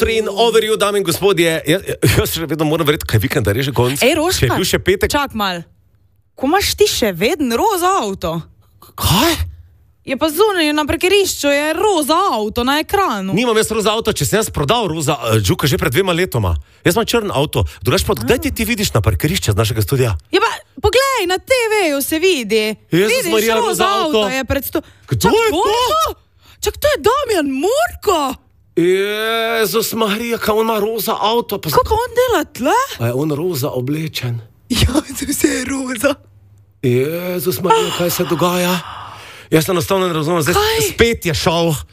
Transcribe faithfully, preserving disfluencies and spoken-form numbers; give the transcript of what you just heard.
train over you, dame in gospodje. Ja, jaz še vedno moram verjeti, kaj vikend, da je že konc. Ej, Roška, če je bil še petek. Čak mal. Ko imaš ti še vedno roza avto? Kaj? Je pa zunaj na parkirišču, je roza avto na ekranu. Nimam jaz roza avto, če sem jaz prodal roza uh, Džuka že pred dvema letoma. Jaz imam črn avto. Drugač pa, kdaj ti ti vidiš na parkirišče z našega studija? Ja pa, poglej, na te veju se vidi. Jezus Vidiš, Marija, roza avto. je pred sto... Kdo Čak, je to? to? Čak, to je Damjan Murko. Jezus Marija, kaj on ima roza avto? Pa Kako pa on dela tle? A je on roza oblečen? Ja, to vse je roza. Jezus Marija, kaj se dogaja? Jaz enostavno ne razumem, zdaj Kaj? spet je šel.